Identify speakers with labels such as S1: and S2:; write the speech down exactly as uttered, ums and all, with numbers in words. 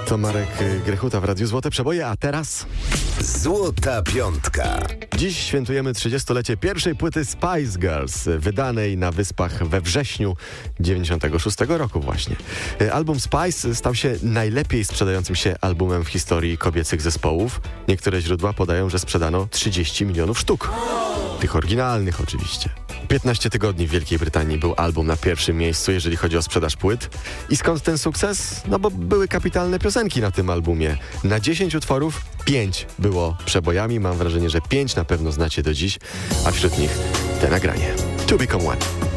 S1: To Marek Grechuta w Radiu Złote Przeboje, a teraz...
S2: Złota Piątka.
S1: Dziś świętujemy trzydziestolecie pierwszej płyty Spice Girls, wydanej na Wyspach we wrześniu dziewięćdziesiątego szóstego roku właśnie. Album Spice stał się najlepiej sprzedającym się albumem w historii kobiecych zespołów. Niektóre źródła podają, że sprzedano trzydzieści milionów sztuk. Tych oryginalnych oczywiście. piętnaście tygodni w Wielkiej Brytanii był album na pierwszym miejscu, jeżeli chodzi o sprzedaż płyt. I skąd ten sukces? No bo były kapitalne piosenki na tym albumie. Na dziesięć utworów pięć było przebojami. Mam wrażenie, że pięć na pewno znacie do dziś, a wśród nich te nagranie. To Become One.